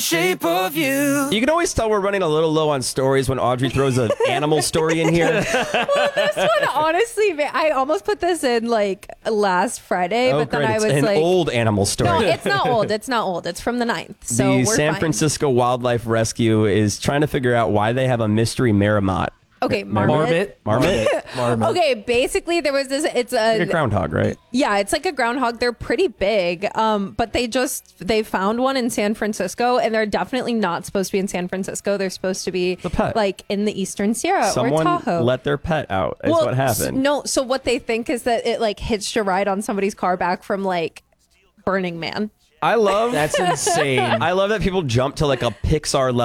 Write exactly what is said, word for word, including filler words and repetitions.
Shape of you. You can always tell we're running a little low on stories when Audrey throws an animal story in here. Well, this one, honestly, ma- I almost put this in like last Friday, Oh, but then great. I It's was an like, old animal story. no, it's not old. It's not old. It's from the ninth. So the we're San fine. Francisco Wildlife Rescue is trying to figure out why they have a mystery marmot. Okay, marmot. Marmot. Marmot? Marmot. Okay, basically there was this. It's a, Like a groundhog, right? yeah, it's like a groundhog. They're pretty big, um, but they just they found one in San Francisco, and they're definitely not supposed to be in San Francisco. They're supposed to be The pet. like in the Eastern Sierra or Someone Tahoe. let their pet out. Is Well, what s- happened. No, so what they think is that it like hitched a ride on somebody's car back from like Burning Man. I love That's insane. I love that people jump to like a Pixar level